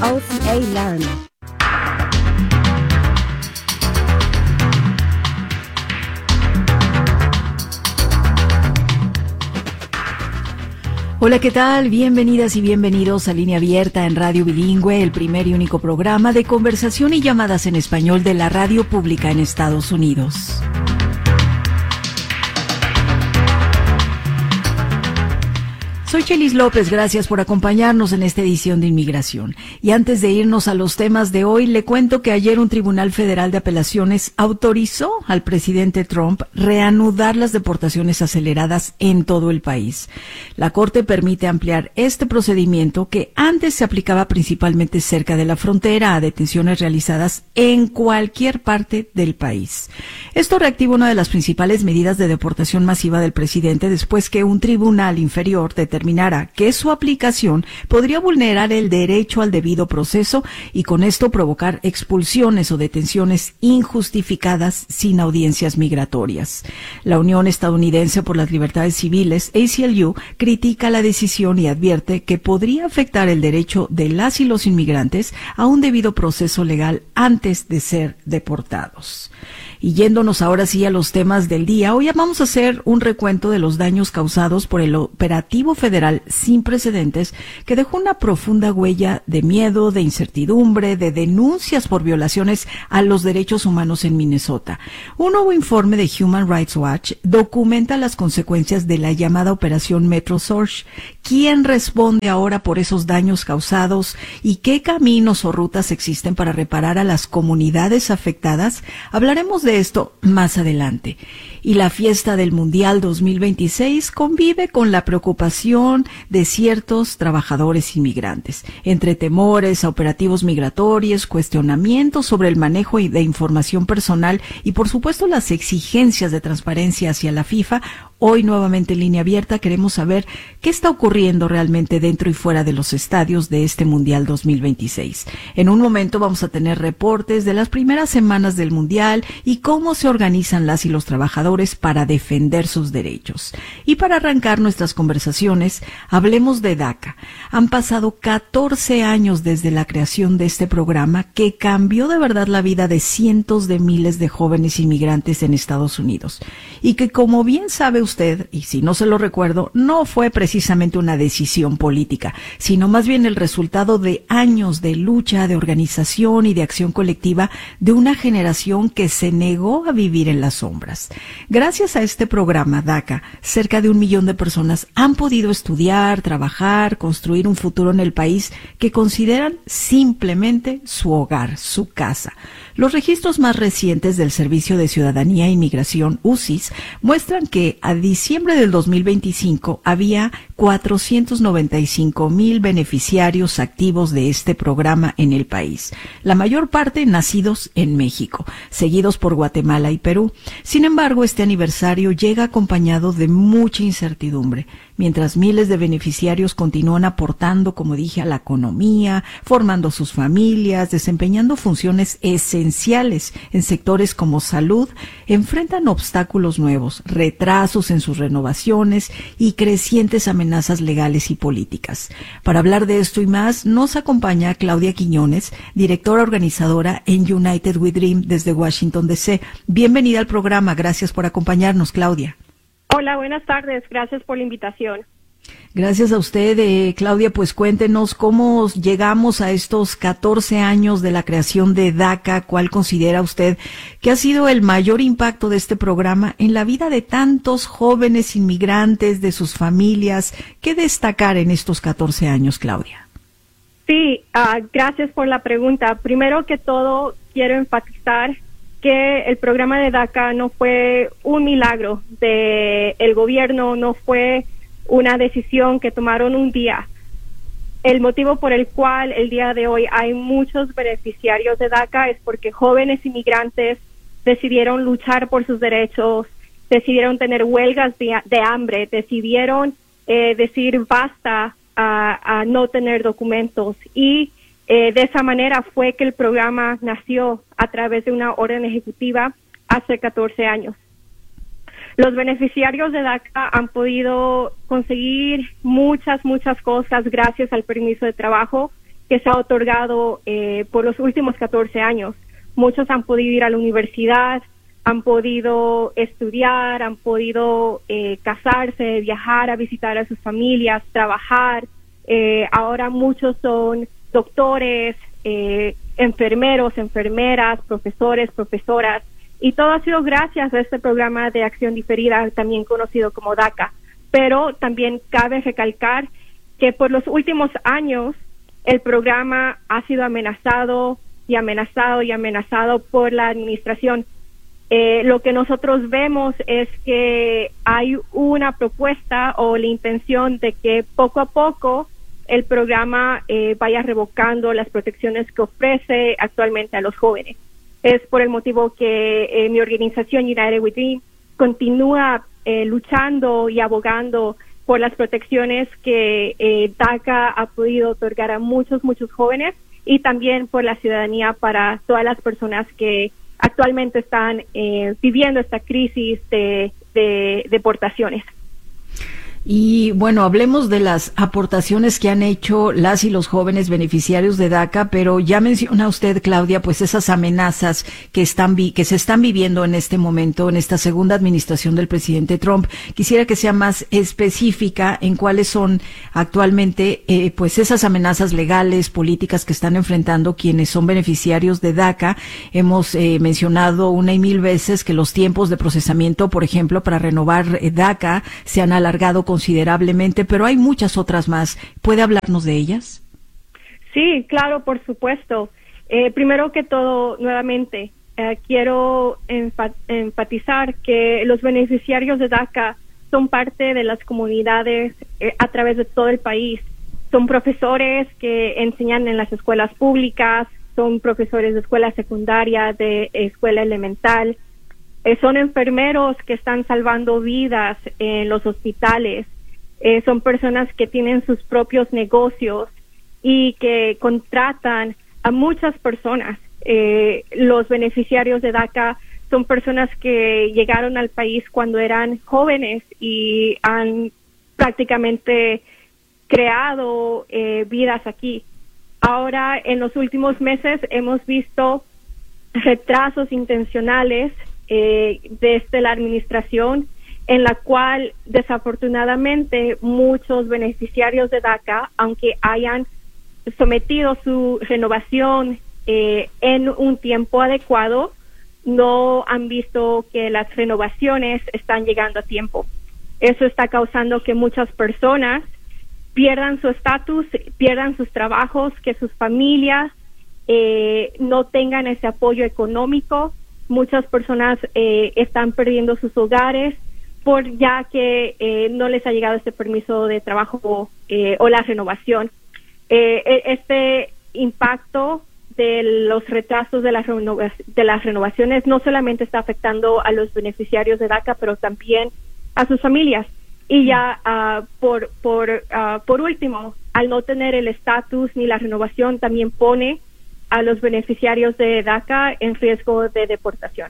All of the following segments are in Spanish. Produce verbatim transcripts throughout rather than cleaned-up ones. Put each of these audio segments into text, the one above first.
O C A Learn. Hola, ¿qué tal? Bienvenidas y bienvenidos a Línea Abierta en Radio Bilingüe, el primer y único programa de conversación y llamadas en español de la radio pública en Estados Unidos. Soy Chelis López, gracias por acompañarnos en esta edición de Inmigración. Y antes de irnos a los temas de hoy, le cuento que ayer un tribunal federal de apelaciones autorizó al presidente Trump reanudar las deportaciones aceleradas en todo el país. La Corte permite ampliar este procedimiento que antes se aplicaba principalmente cerca de la frontera a detenciones realizadas en cualquier parte del país. Esto reactiva una de las principales medidas de deportación masiva del presidente después que un tribunal inferior determinara que su aplicación podría vulnerar el derecho al debido proceso y con esto provocar expulsiones o detenciones injustificadas sin audiencias migratorias. La Unión Estadounidense por las Libertades Civiles, A C L U, critica la decisión y advierte que podría afectar el derecho de las y los inmigrantes a un debido proceso legal antes de ser deportados. Y yéndonos ahora sí a los temas del día, hoy vamos a hacer un recuento de los daños causados por el operativo federal sin precedentes que dejó una profunda huella de miedo, de incertidumbre, de denuncias por violaciones a los derechos humanos en Minnesota. Un nuevo informe de Human Rights Watch documenta las consecuencias de la llamada Operación Metro Surge. ¿Quién responde ahora por esos daños causados y qué caminos o rutas existen para reparar a las comunidades afectadas? Hablaremos de esto más adelante. Y la fiesta del Mundial dos mil veintiséis convive con la preocupación de ciertos trabajadores inmigrantes, entre temores a operativos migratorios, cuestionamientos sobre el manejo de información personal y, por supuesto, las exigencias de transparencia hacia la FIFA. Hoy, nuevamente en Línea Abierta, queremos saber qué está ocurriendo realmente dentro y fuera de los estadios de este Mundial dos mil veintiséis. En un momento vamos a tener reportes de las primeras semanas del Mundial y cómo se organizan las y los trabajadores para defender sus derechos. Y para arrancar nuestras conversaciones, hablemos de DACA. Han pasado catorce años desde la creación de este programa que cambió de verdad la vida de cientos de miles de jóvenes inmigrantes en Estados Unidos. Y que, como bien sabe usted, y si no se lo recuerdo, no fue precisamente una decisión política, sino más bien el resultado de años de lucha, de organización y de acción colectiva de una generación que se negó a vivir en las sombras. Gracias a este programa DACA, cerca de un millón de personas han podido estudiar, trabajar, construir un futuro en el país que consideran simplemente su hogar, su casa. Los registros más recientes del Servicio de Ciudadanía e Inmigración, U C I S, muestran que a diciembre del dos mil veinticinco había cuatrocientos noventa y cinco mil beneficiarios activos de este programa en el país, la mayor parte nacidos en México, seguidos por Guatemala y Perú. Sin embargo, este aniversario llega acompañado de mucha incertidumbre, mientras miles de beneficiarios continúan aportando, como dije, a la economía, formando sus familias, desempeñando funciones esenciales en sectores como salud, enfrentan obstáculos nuevos, retrasos en sus renovaciones y crecientes amenazas legales y políticas. Para hablar de esto y más, nos acompaña Claudia Quiñones, directora organizadora en United We Dream desde Washington, D C Bienvenida al programa, gracias por acompañarnos, Claudia. Hola, buenas tardes, gracias por la invitación. Gracias a usted, eh, Claudia, pues cuéntenos cómo llegamos a estos catorce años de la creación de DACA. ¿Cuál considera usted que ha sido el mayor impacto de este programa en la vida de tantos jóvenes inmigrantes, de sus familias? ¿Qué destacar en estos catorce años, Claudia? Sí, uh, gracias por la pregunta. Primero que todo, quiero enfatizar que el programa de DACA no fue un milagro de el gobierno, no fue una decisión que tomaron un día. El motivo por el cual el día de hoy hay muchos beneficiarios de DACA es porque jóvenes inmigrantes decidieron luchar por sus derechos, decidieron tener huelgas de, de hambre, decidieron eh, decir basta a, a no tener documentos y eh, de esa manera fue que el programa nació a través de una orden ejecutiva hace catorce años. Los beneficiarios de DACA han podido conseguir muchas, muchas cosas gracias al permiso de trabajo que se ha otorgado eh, por los últimos catorce años. Muchos han podido ir a la universidad, han podido estudiar, han podido eh, casarse, viajar a visitar a sus familias, trabajar. Eh, ahora muchos son doctores, eh, enfermeros, enfermeras, profesores, profesoras, y todo ha sido gracias a este programa de acción diferida, también conocido como DACA. Pero también cabe recalcar que por los últimos años el programa ha sido amenazado y amenazado y amenazado por la administración. Eh, lo que nosotros vemos es que hay una propuesta o la intención de que poco a poco el programa eh, vaya revocando las protecciones que ofrece actualmente a los jóvenes. Es por el motivo que eh, mi organización United We Dream continúa eh, luchando y abogando por las protecciones que eh, DACA ha podido otorgar a muchos, muchos jóvenes, y también por la ciudadanía para todas las personas que actualmente están eh, viviendo esta crisis de, de deportaciones. Y bueno, hablemos de las aportaciones que han hecho las y los jóvenes beneficiarios de DACA, pero ya menciona usted, Claudia, pues esas amenazas que están vi que se están viviendo en este momento, en esta segunda administración del presidente Trump. Quisiera que sea más específica en cuáles son actualmente eh, pues esas amenazas legales, políticas que están enfrentando quienes son beneficiarios de DACA. Hemos eh, mencionado una y mil veces que los tiempos de procesamiento, por ejemplo, para renovar eh, DACA se han alargado considerablemente, pero hay muchas otras más. ¿Puede hablarnos de ellas? Sí, claro, por supuesto. Eh, primero que todo, nuevamente, eh, quiero enfa- enfatizar que los beneficiarios de DACA son parte de las comunidades eh, a través de todo el país. Son profesores que enseñan en las escuelas públicas, son profesores de escuela secundaria, de escuela elemental, Eh, son enfermeros que están salvando vidas en los hospitales, eh, son personas que tienen sus propios negocios y que contratan a muchas personas. Eh, los beneficiarios de DACA son personas que llegaron al país cuando eran jóvenes y han prácticamente creado eh, vidas aquí. Ahora, en los últimos meses hemos visto retrasos intencionales Eh, desde la administración, en la cual desafortunadamente muchos beneficiarios de DACA, aunque hayan sometido su renovación eh, en un tiempo adecuado, no han visto que las renovaciones están llegando a tiempo. Eso está causando que muchas personas pierdan su estatus, pierdan sus trabajos, que sus familias eh, no tengan ese apoyo económico. Muchas personas eh, están perdiendo sus hogares por ya que eh, no les ha llegado este permiso de trabajo eh, o la renovación. Eh, este impacto de los retrasos de las, renova de las renovaciones no solamente está afectando a los beneficiarios de DACA, pero también a sus familias. Y ya uh, por, por, uh, por último, al no tener el estatus ni la renovación, también pone a los beneficiarios de DACA en riesgo de deportación.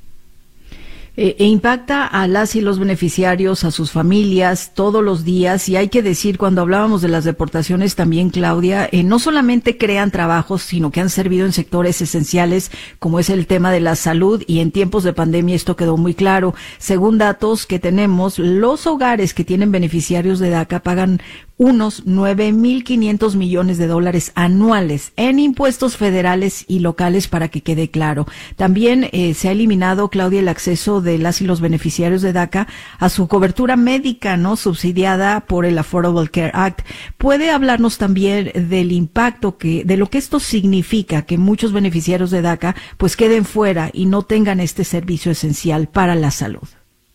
Eh, e impacta a las y los beneficiarios, a sus familias, todos los días. Y hay que decir, cuando hablábamos de las deportaciones también, Claudia, eh, no solamente crean trabajos, sino que han servido en sectores esenciales, como es el tema de la salud, y en tiempos de pandemia esto quedó muy claro. Según datos que tenemos, los hogares que tienen beneficiarios de DACA pagan unos nueve mil quinientos millones de dólares anuales en impuestos federales y locales, para que quede claro. También eh, se ha eliminado, Claudia, el acceso de las y los beneficiarios de DACA a su cobertura médica, ¿no?, subsidiada por el Affordable Care Act. ¿Puede hablarnos también del impacto que, de lo que esto significa, que muchos beneficiarios de DACA pues queden fuera y no tengan este servicio esencial para la salud?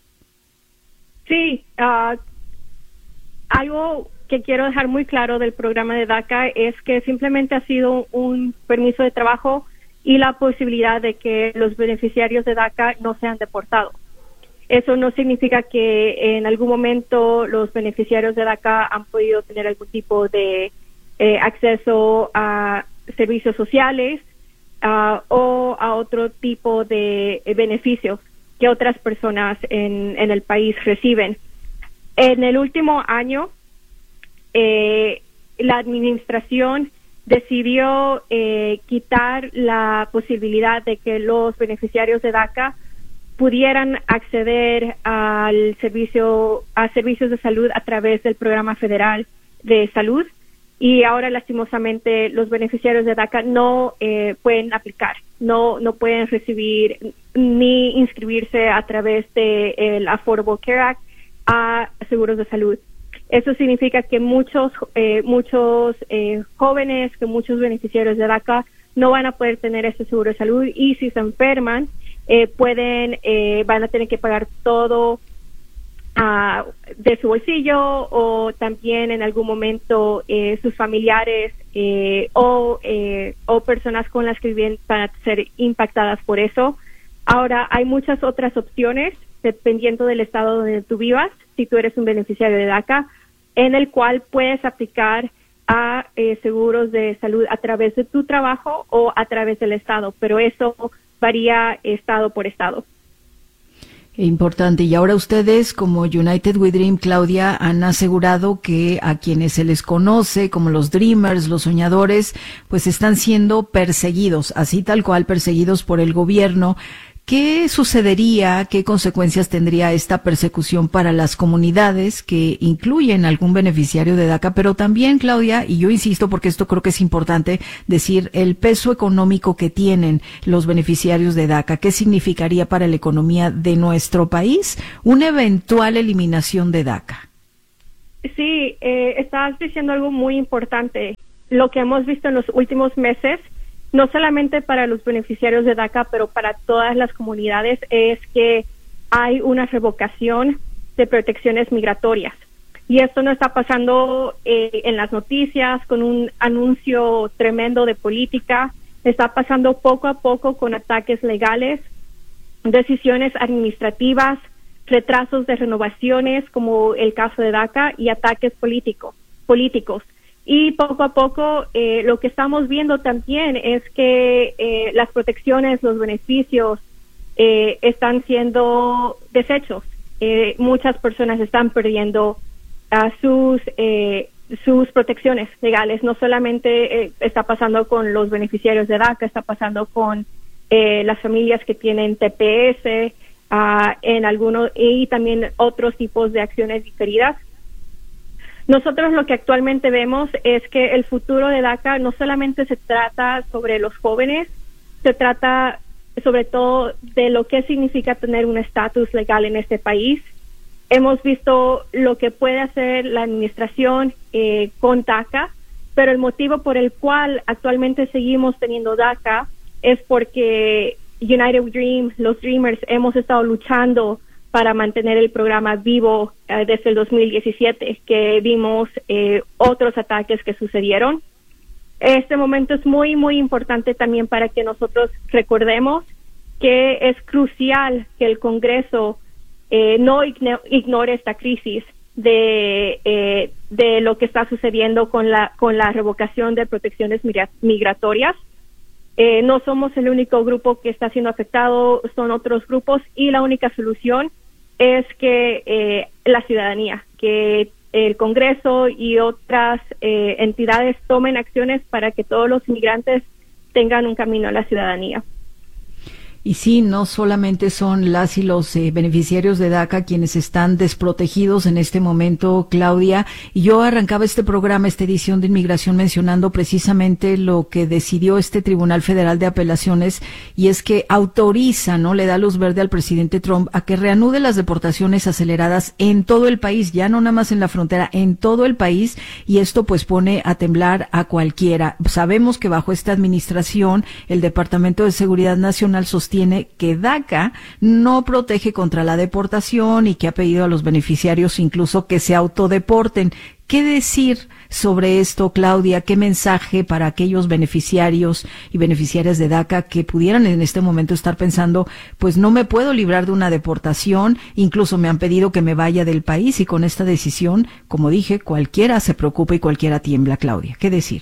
Sí, uh, algo que quiero dejar muy claro del programa de DACA es que simplemente ha sido un permiso de trabajo y la posibilidad de que los beneficiarios de DACA no sean deportados. Eso no significa que en algún momento los beneficiarios de DACA han podido tener algún tipo de eh, acceso a servicios sociales uh, o a otro tipo de eh, beneficios que otras personas en, en el país reciben. En el último año, Eh, la administración decidió eh, quitar la posibilidad de que los beneficiarios de DACA pudieran acceder al servicio, a servicios de salud a través del programa federal de salud, y ahora lastimosamente los beneficiarios de DACA no eh, pueden aplicar, no no pueden recibir ni inscribirse a través de el Affordable Care Act a seguros de salud. Eso significa que muchos eh, muchos eh, jóvenes, que muchos beneficiarios de DACA no van a poder tener ese seguro de salud, y si se enferman eh, pueden eh, van a tener que pagar todo Uh, de su bolsillo, o también en algún momento eh, sus familiares eh, o, eh, o personas con las que viven van a ser impactadas por eso. Ahora, hay muchas otras opciones dependiendo del estado donde tú vivas, si tú eres un beneficiario de DACA, en el cual puedes aplicar a eh, seguros de salud a través de tu trabajo o a través del estado, pero eso varía estado por estado. Importante. Y ahora ustedes, como United We Dream, Claudia, han asegurado que a quienes se les conoce como los Dreamers, los soñadores, pues están siendo perseguidos, así tal cual, perseguidos por el gobierno. ¿Qué sucedería, qué consecuencias tendría esta persecución para las comunidades que incluyen algún beneficiario de DACA? Pero también, Claudia, y yo insisto porque esto creo que es importante decir, el peso económico que tienen los beneficiarios de DACA, ¿qué significaría para la economía de nuestro país una eventual eliminación de DACA? Sí, eh, estás diciendo algo muy importante. Lo que hemos visto en los últimos meses, no solamente para los beneficiarios de DACA, pero para todas las comunidades, es que hay una revocación de protecciones migratorias. Y esto no está pasando eh, en las noticias con un anuncio tremendo de política, está pasando poco a poco con ataques legales, decisiones administrativas, retrasos de renovaciones, como el caso de DACA, y ataques político, políticos. Y poco a poco eh, lo que estamos viendo también es que eh, las protecciones, los beneficios eh, están siendo deshechos. Eh, muchas personas están perdiendo uh, sus eh, sus protecciones legales. No solamente eh, está pasando con los beneficiarios de DACA, está pasando con eh, las familias que tienen T P S uh, en algunos, y también otros tipos de acciones diferidas. Nosotros lo que actualmente vemos es que el futuro de DACA no solamente se trata sobre los jóvenes, se trata sobre todo de lo que significa tener un estatus legal en este país. Hemos visto lo que puede hacer la administración eh, con DACA, pero el motivo por el cual actualmente seguimos teniendo DACA es porque United We Dream, los Dreamers, hemos estado luchando para mantener el programa vivo eh, desde el dos mil diecisiete, que vimos eh, otros ataques que sucedieron. Este momento es muy, muy importante también para que nosotros recordemos que es crucial que el Congreso eh, no ignore esta crisis de eh, de lo que está sucediendo con la con la revocación de protecciones migra- migratorias. Eh, no somos el único grupo que está siendo afectado, son otros grupos, y la única solución es que eh, la ciudadanía, que el Congreso y otras eh, entidades tomen acciones para que todos los inmigrantes tengan un camino a la ciudadanía. Y sí, no solamente son las y los eh, beneficiarios de DACA quienes están desprotegidos en este momento, Claudia. Y yo arrancaba este programa, esta edición de Inmigración, mencionando precisamente lo que decidió este Tribunal Federal de Apelaciones, y es que autoriza, ¿no? Le da luz verde al presidente Trump a que reanude las deportaciones aceleradas en todo el país, ya no nada más en la frontera, en todo el país, y esto pues pone a temblar a cualquiera. Sabemos que bajo esta administración el Departamento de Seguridad Nacional sostiene que DACA no protege contra la deportación y que ha pedido a los beneficiarios incluso que se autodeporten. ¿Qué decir sobre esto, Claudia? ¿Qué mensaje para aquellos beneficiarios y beneficiarias de DACA que pudieran en este momento estar pensando, pues no me puedo librar de una deportación, incluso me han pedido que me vaya del país, y con esta decisión, como dije, cualquiera se preocupa y cualquiera tiembla, Claudia? ¿Qué decir?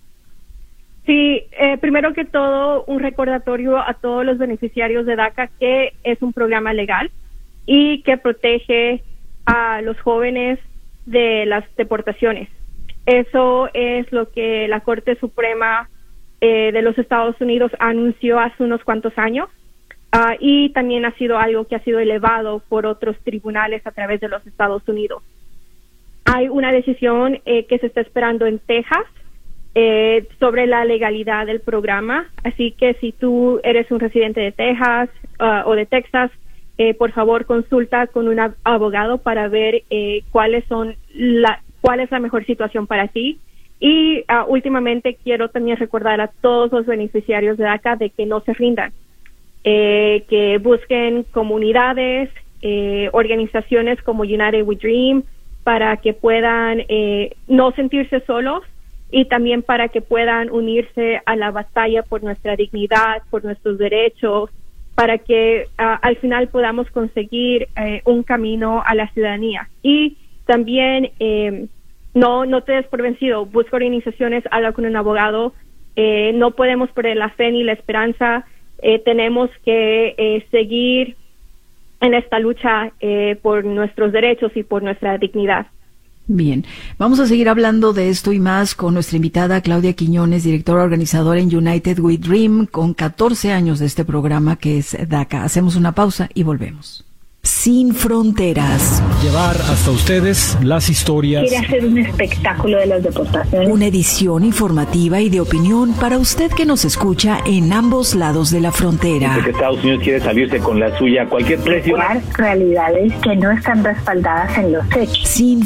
Sí, eh, primero que todo, un recordatorio a todos los beneficiarios de DACA que es un programa legal y que protege a los jóvenes de las deportaciones. Eso es lo que la Corte Suprema eh, de los Estados Unidos anunció hace unos cuantos años. Uh, y también ha sido algo que ha sido elevado por otros tribunales a través de los Estados Unidos. Hay una decisión eh, que se está esperando en Texas eh, sobre la legalidad del programa, así que si tú eres un residente de Texas uh, o de Texas, eh, por favor consulta con un abogado para ver eh, cuáles son la, cuál es la mejor situación para ti. Y uh, últimamente quiero también recordar a todos los beneficiarios de DACA de que no se rindan. Eh, que busquen comunidades, eh, organizaciones como United We Dream, para que puedan eh, no sentirse solos y también para que puedan unirse a la batalla por nuestra dignidad, por nuestros derechos, para que uh, al final podamos conseguir eh, un camino a la ciudadanía. Y también eh, no, no te des por vencido, busca organizaciones, habla con un abogado, eh, no podemos perder la fe ni la esperanza. Eh, tenemos que eh, seguir en esta lucha eh, por nuestros derechos y por nuestra dignidad. Bien, vamos a seguir hablando de esto y más con nuestra invitada Claudia Quiñones, directora organizadora en United We Dream, con catorce años de este programa que es DACA. Hacemos una pausa y volvemos. Sin fronteras. Llevar hasta ustedes las historias. Quiere hacer un espectáculo de las deportaciones. Una edición informativa y de opinión para usted que nos escucha en ambos lados de la frontera. Porque Estados Unidos quiere salirse con la suya a cualquier precio. Realidades que no están respaldadas en los hechos. Sin